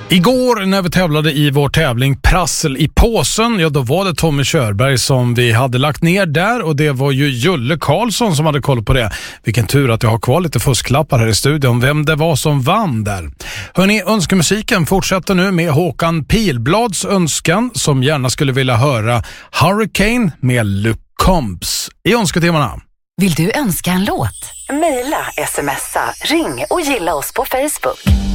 Igår när vi tävlade i vår tävling Prassel i påsen, ja då var det Tommy Körberg som vi hade lagt ner där, och det var ju Julle Karlsson som hade koll på det. Vilken tur att jag har kvar lite fusklappar här i studion, vem det var som vann där. Hörrni, önskemusiken fortsätter nu med Håkan Pilblads önskan som gärna skulle vilja höra Hurricane med Luke Combs i önsketimmarna. Vill du önska en låt? Maila, smsa, ring och gilla oss på Facebook.